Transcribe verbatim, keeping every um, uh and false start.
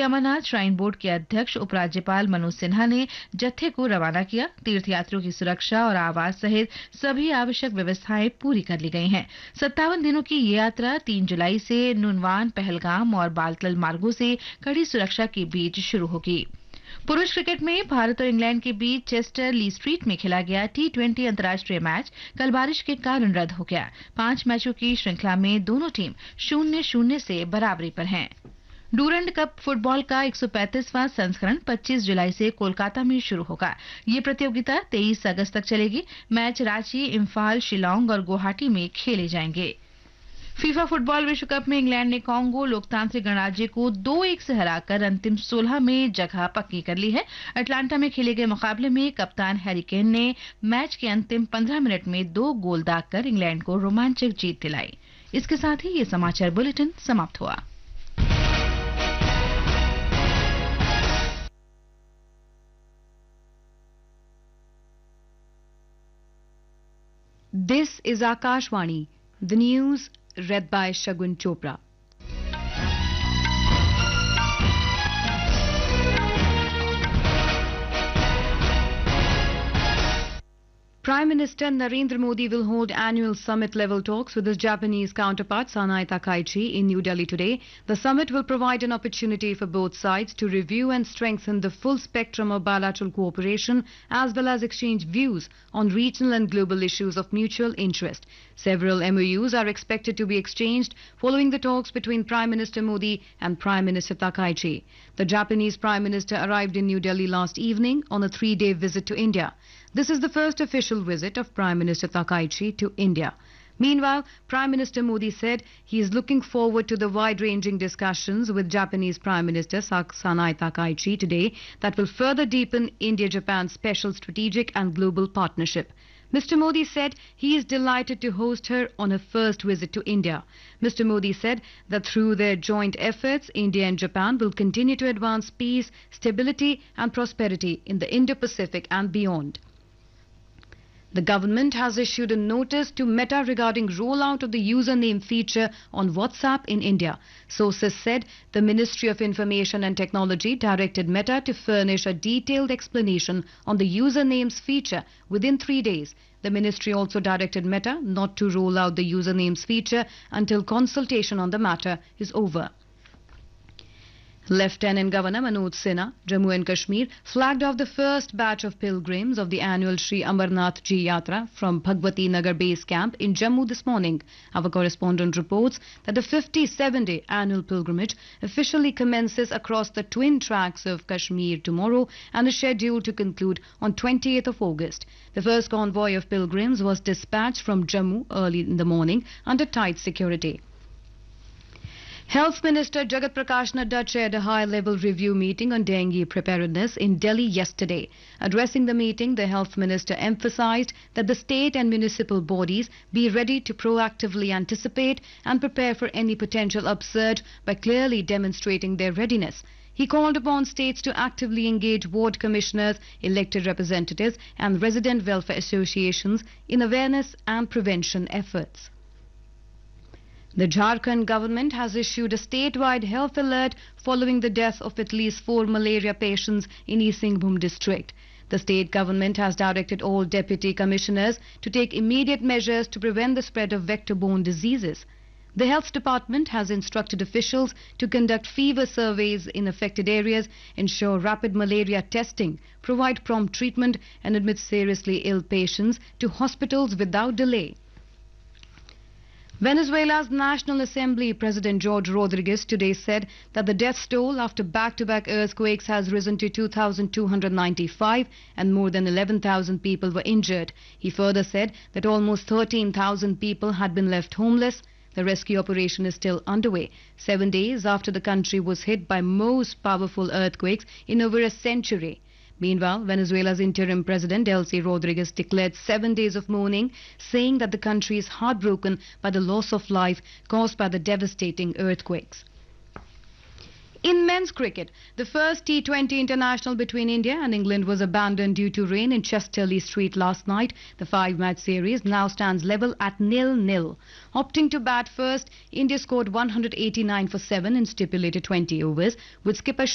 Amarnath shrine board के अध्यक्ष उपराज्यपाल मनोज सिन्हा ने जत्थे को रवाना किया। तीर्थयात्रियों की सुरक्षा और आवास सहित सभी आवश्यक व्यवस्थाएं पूरी कर ली गई हैं। सत्तावन दिनों की ये यात्रा तीन जुलाई से नुनवान, पहलगाम और बालतल मार्गों से कड़ी सुरक्षा के बीच शुरू होगी। पुरुष क्रिकेट में भारत और इंग्लैंड के बीच चेस्टर ली स्ट्रीट में खेला गया टी ट्वेंटी अंतर्राष्ट्रीय मैच कल बारिश के कारण रद्द हो गया। पांच मैचों की श्रृंखला में दोनों टीम शून्य शून्य से बराबरी पर हैं। डूरंड कप फुटबॉल का एक सौ पैंतीसवां संस्करण पच्चीस जुलाई से कोलकाता में शुरू होगा। ये प्रतियोगिता तेईस अगस्त तक चलेगी। मैच रांची, इम्फाल, शिलांग और गुवाहाटी में खेले जाएंगे। फीफा फुटबॉल विश्व कप में इंग्लैंड ने कांगो लोकतांत्रिक गणराज्य को दो एक से हराकर अंतिम सोलह में जगह पक्की कर ली है। अटलांटा में खेले गए मुकाबले में कप्तान हैरी केन ने मैच के अंतिम पंद्रह मिनट में दो गोल दागकर इंग्लैंड को रोमांचक जीत दिलाई। इसके साथ ही ये समाचार बुलेटिन समाप्त हुआ। This is Akashvani, the news read by Shagun Chopra. Prime Minister Narendra Modi will hold annual summit-level talks with his Japanese counterpart Sanai Takaichi in New Delhi today. The summit will provide an opportunity for both sides to review and strengthen the full spectrum of bilateral cooperation as well as exchange views on regional and global issues of mutual interest. Several M O Us are expected to be exchanged following the talks between Prime Minister Modi and Prime Minister Takaichi. The Japanese Prime Minister arrived in New Delhi last evening on a three-day visit to India. This is the first official visit of Prime Minister Takaichi to India. Meanwhile, Prime Minister Modi said he is looking forward to the wide-ranging discussions with Japanese Prime Minister Sanai Takaichi today that will further deepen India-Japan special strategic and global partnership. Mister Modi said he is delighted to host her on her first visit to India. Mister Modi said that through their joint efforts, India and Japan will continue to advance peace, stability and prosperity in the Indo-Pacific and beyond. The government has issued a notice to Meta regarding rollout of the username feature on WhatsApp in India. Sources said the Ministry of Information and Technology directed Meta to furnish a detailed explanation on the usernames feature within three days. The ministry also directed Meta not to roll out the usernames feature until consultation on the matter is over. Lieutenant Governor Manoj Sinha, Jammu and Kashmir, flagged off the first batch of pilgrims of the annual Sri Amarnath Ji Yatra from Bhagwati Nagar base camp in Jammu this morning. Our correspondent reports that the fifty-seven day annual pilgrimage officially commences across the twin tracks of Kashmir tomorrow and is scheduled to conclude on twentieth of August. The first convoy of pilgrims was dispatched from Jammu early in the morning under tight security. Health Minister Jagat Prakash Nadda chaired a high-level review meeting on dengue preparedness in Delhi yesterday. Addressing the meeting, the Health Minister emphasized that the state and municipal bodies be ready to proactively anticipate and prepare for any potential upsurge by clearly demonstrating their readiness. He called upon states to actively engage ward commissioners, elected representatives and resident welfare associations in awareness and prevention efforts. The Jharkhand government has issued a statewide health alert following the death of at least four malaria patients in East Singhbhum district. The state government has directed all deputy commissioners to take immediate measures to prevent the spread of vector-borne diseases. The health department has instructed officials to conduct fever surveys in affected areas, ensure rapid malaria testing, provide prompt treatment and admit seriously ill patients to hospitals without delay. Venezuela's National Assembly President George Rodriguez today said that the death toll after back-to-back earthquakes has risen to two thousand two hundred ninety-five and more than eleven thousand people were injured. He further said that almost thirteen thousand people had been left homeless. The rescue operation is still underway, seven days after the country was hit by most powerful earthquakes in over a century. Meanwhile, Venezuela's interim president, Delcy Rodriguez, declared seven days of mourning, saying that the country is heartbroken by the loss of life caused by the devastating earthquakes. In men's cricket, the first T twenty international between India and England was abandoned due to rain in Chester-le Street last night. The five-match series now stands level at nil nil. Opting to bat first, India scored one hundred eighty-nine for seven in stipulated twenty overs, with skipper